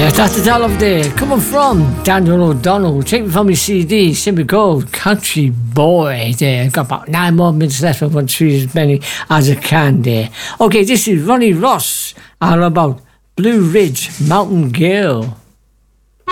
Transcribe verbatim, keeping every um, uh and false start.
That's the tale of day. Coming from Daniel O'Donnell. Taken from his C D, simply called Country Boy. There, got about nine more minutes left. I want to see as many as I can there. Okay, this is Ronnie Ross, all about Blue Ridge Mountain Girl.